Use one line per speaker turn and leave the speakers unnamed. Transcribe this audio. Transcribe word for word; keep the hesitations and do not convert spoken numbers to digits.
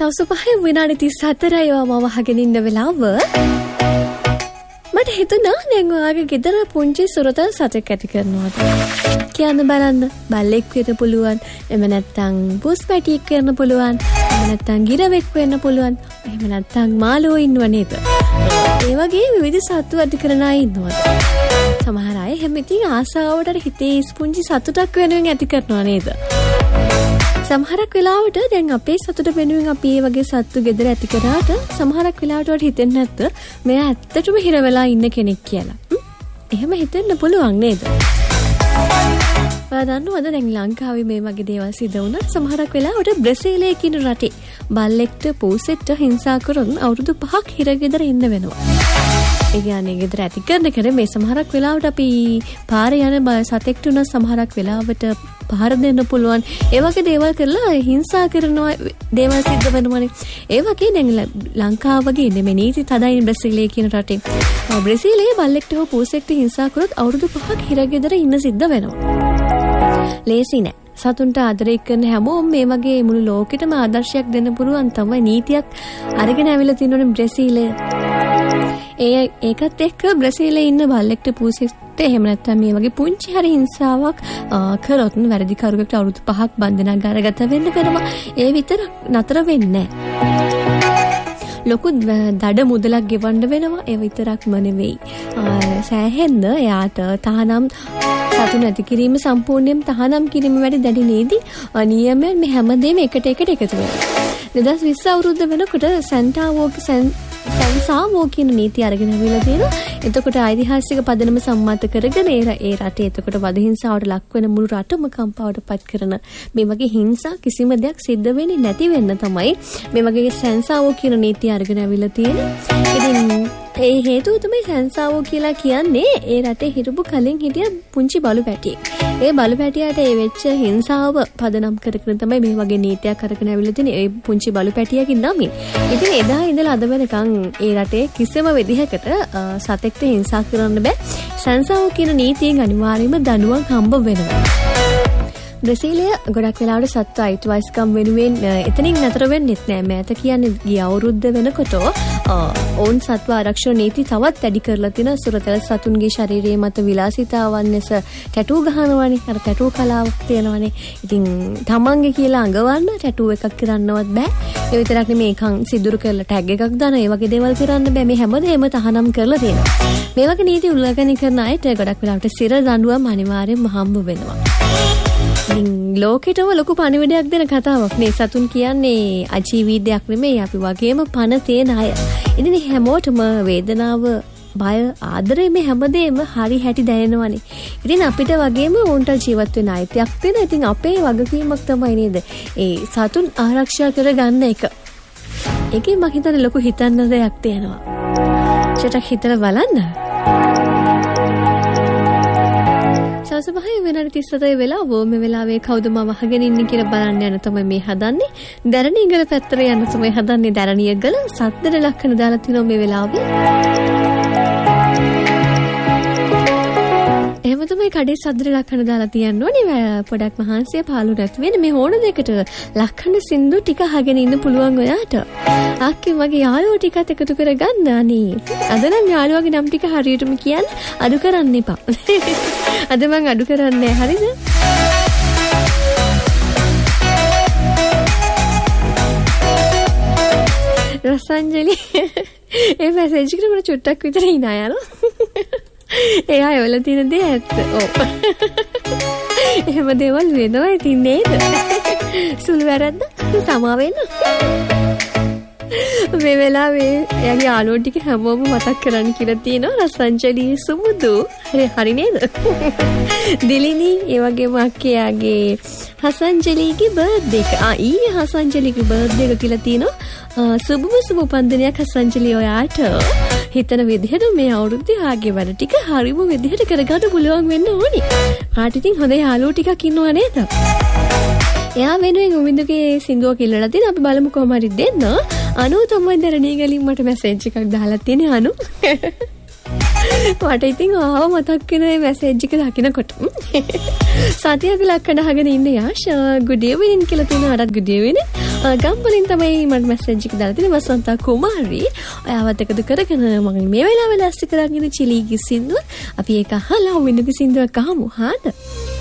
සවස් පහේ විනාඩි තිස් හතරයි මම අහගෙන ඉන්න වෙලාව. මට හිතුණා දැන් ඔයාගේ ගෙදර පුංචි සුරතල් සතෙක් ඇති කරනවාද කියන්න බලන්න. බල්ලෙක් වෙන්න පුළුවන්, එහෙම නැත්නම් පුස් පැටියෙක් වෙන්න පුළුවන්, එහෙම නැත්නම් ගිරවෙක් වෙන්න පුළුවන්, එහෙම නැත්නම් මාළුවෝ ඉන්නව නේද? ඒ වගේ විවිධ සත්තු ඇති කරන අය ඉන්නවා. සමහර අය හැම ඉතින් ආසාවට හිතේ පුංචි සතුටක් වෙනුවෙන් ඇති කරනවා නේද? සමහරක් වෙලාවට දැන් අපේ සතුට වෙනුවෙන් අපි මේ වගේ සත්තු ගෙදර ඇති කරාට සමහරක් වෙලාවට වල හිතෙන්නේ නැත්ද මෙයා ඇත්තටම හිර වෙලා ඉන්න කෙනෙක් කියලා. එහෙම හිතෙන්න පුළුවන් නේද? ඔයා දන්නවද දැන් ලංකාවේ මේ වගේ දේවල් සිද්ධ වුණා සමහරක් වෙලාවට බ්‍රසීලයේ කියන රටේ බල්ලෙක්ට පූසෙක්ට හිංසා කරන අවුරුදු පහක් හිර ගෙදර ඉන්න වෙනවා. ඒ කියන්නේ ගෙදර ඇති කරන කර මේ සමහරක් වෙලාවට අපි පාරේ යන සතෙක්ට උන සමහරක් වෙලාවට පහර දෙන්න පුළුවන්. ඒ වගේ දේවල් කරලා හිංසා කරනවා දේවල් සිද්ධ වෙනවනේ. ඒ වගේ දැන් ලංකාව වගේ නෙමෙයි නීති තදයි බ්‍රසීලයේ කියන රටේ. බ්‍රසීලයේ බල්ලෙක්ට හෝ පූසෙක්ට හිංසා කරොත් අවුරුදු පහක් හිර ගෙදර ඉන්න සිද්ධ වෙනවා. ලේසි නෑ. සතුන්ට ආදරය කරන හැමෝම මේ වගේ මුළු ලෝකෙටම ආදර්ශයක් දෙන්න පුළුවන් තමයි නීතියක් අරගෙන ඇවිල්ලා තියෙනවනේ බ්‍රසීලය. ඒ ඒකත් එක්ක බ්‍රසීලයේ ඉන්න බල්ලෙක්ට පූසෙක්ට එහෙම නැත්නම් මේ වගේ පුංචි හරි හිංසාවක් කරොත් වැරදි කරුවෙකුට අවුරුදු පහක් බන්ධනයක් අරගත වෙන්න වෙනවා. ඒ විතර නතර වෙන්නේ නැහැ. ලොකු දඩ මුදලක් ගෙවන්න වෙනවා. ඒ විතරක්ම නෙවෙයි. සෑහෙන්න එයාට තහනම් සතුන් ඇති කිරීම සම්පූර්ණයෙන් තහනම් කිරීම වැඩි දැඩි නීති නියමයෙන් මේ හැමදේම එකට එකට එකතු වෙනවා. දෙදහස් විස්ස අවුරුද්ද වෙනකොට සැන්ටාවෝ සැන්සාවෝ කියන නීති අරගෙන ආවිලා තියෙනවා. එතකොට ඓතිහාසික පදනම සම්මත කරගෙන ඒ ඒ රටේ එතකොට වද හිංසාවට ලක් වෙන මුළු රටම කම්පාවට පත් කරන මේ වගේ හිංසා කිසිම දෙයක් සිද්ධ වෙන්නේ නැති වෙන්න තමයි මේ වගේ සැන්සාවෝ කියන නීති අරගෙන ආවිලා තියෙන්නේ. ඉතින් ඒ හේතුව තමයි සැන්සාවෝ කියලා කියන්නේ ඒ රටේ හිටපු කලින් හිටිය පුංචි බලු පැටියෙක්. ඒ බලු පැටියාට ඒ වෙච්ච හිංසාව පදනම් කරගෙන තමයි මේ වගේ නීතියක් අරගෙන ආවිලා තියෙන්නේ. ඒ පුංචි බලු පැටියාගේ නමින්. ඉතින් එදා ඉඳලා අද වෙනකන් ඒ රටේ කිසිම විදිහකට සතෙක්ට හිංසා කරන්න බෑ. සැන්සාවෝ කියන නීතියෙන් අනිවාර්යයෙන්ම දඬුවම් හම්බ වෙනවා. බ්‍රසීලය ගොඩක් වෙලාවට සත්ව අයිතිවාසිකම් වෙනුවෙන් එතනින් නතර වෙන්නෙත් නෑ. මෑත කියන්නේ ගිය අවුරුද්ද වෙනකොට ඔවුන් සත්ව ආරක්ෂණ නීති තවත් වැඩි කරලා තියෙන සුරතල් සතුන්ගේ ශරීරයේ මත විලාසිතාවන් ලෙස ටැටූ ගහනවානේ. අර ටැටූ කලාවක් තියෙනවානේ. ඉතින් තමන්ගේ කියලා අඟවන්න ටැටූ එකක් කරන්නවත් බෑ. ඒ විතරක් නෙමෙයි ඒකන් සිදුරු කරලා ටැග් එකක් දාන ඒ වගේ දේවල් කරන්න බෑ. මේ හැමදේම තහනම් කරලා තියෙනවා. මේ වගේ නීති උල්ලංඝනය කරන අයට ගොඩක් වෙලාවට සිර දඬුවම් අනිවාර්යෙන්ම හම්බ වෙනවා. ලෝකෙටම ලොකු පණිවිඩයක් දෙන කතාවක් නේ. සතුන් කියන්නේ අජීවී දෙයක් නෙමෙයි. අපි වගේම පණ තේන අය. ඉතින් හැමෝටම වේදනාව, බය, ආදරය මේ හැමදේම හරි හැටි දැනෙනවනේ. ඉතින් අපිට වගේම උන්ට ජීවත් වෙන්න අයිතියක් තියෙන. ඉතින් අපේ වගකීමක් තමයි නේද ඒ සතුන් ආරක්ෂා කරගන්න එක. ඒකේ මම හිතන්නේ ලොකු හිතන්න දෙයක් තියෙනවා. චටක් හිතලා බලන්න. සවසපහේ වෙනාට තිස් හතයි වෙලා වෝ මේ වෙලාවේ කවුද මම අහගෙන ඉන්නේ කියලා බලන්න යන තමයි මේ හදන්නේ. දැරණියගල පැත්තට යන තමයි හදන්නේ. දැරණියගල සද්දට ලක්ෂණ දාලා තිනවා මේ වෙලාවේ. එහෙම තමයි කඩේ සද්දට ලක්ෂණ දාලා තියන්න ඕනේ. පොඩක් මහන්සිය පාළු නැති වෙන මේ ඕන දෙකට ලක්ෂණ සින්දු ටික අහගෙන ඉන්න පුළුවන් ඔයාට. ආක්කේ මගේ යාළුවෝ ටිකත් එකතු කරගන්න අනේ. අද නම් යාළුවාගේ නම් ටික හරියටම කියන්න අඩු කරන්න එපා. අද මං අඩු කරන්නේ හරිද? රසංජලි ඒ මැසේජ් එකේ මට චුට්ටක් විතර hina යනවා. එයා එවල තියෙන දේ ඇත්ත. ඔව්. එහෙම දේවල් වෙනවා ඉතින් නේද? සුළු වැරද්ද සමා වෙන්න. මේ වෙලාවේ එයාගේ යාළුවෝ ටික හැමෝම මතක් කරන්න කියලා තියෙනවා. රසංජලි සුමුදු හරි හරි නේද? දිලිනි ඒ වගේම අක්කයාගේ හසංජලිගේ බර්ත්ඩේ එක. ආ ඊයේ හසංජලිගේ බර්ත්ඩේ එක කියලා තියෙනවා. සුබම සුබ උපන්දිනයක් හසංජලි ඔයාට. හිතන විදිහට මේ අවුරුද්දේ ආගේ වැඩ ටික හරිම විදිහට කරගන්න පුළුවන් වෙන්න ඕනි. ආට ඉතින් හොඳ යාළුවෝ ටිකක් ඉන්නව නේද? එයා වෙනුවෙන් උමින්දුගේ සින්දුවක් ඉල්ලලා තියෙන අපි බලමු කොහොම හරි දෙන්න. අනු තමයි දැරණියගලින් මට මැසේජ් එකක් දාලා තියෙන්නේ අනු. මට ඉතින් ආව මතක් වෙන මේ මැසේජ් එක දකිනකොට. සතියක් ලක්කඩ අහගෙන ඉන්න යාෂා good evening කියලා තියෙනවාට good evening. ගම්වලින් තමයි මට මැසේජ් එක දාලා තියෙන්නේ වසන්තා කුමාරි. ඔයාවත් එකතු කරගෙන මම මේ වෙලාවේ ලෑස්ති කරගෙන චිලීගේ සින්දුව අපි ඒක අහලා වෙනක සින්දුවක් අහමු. හාද?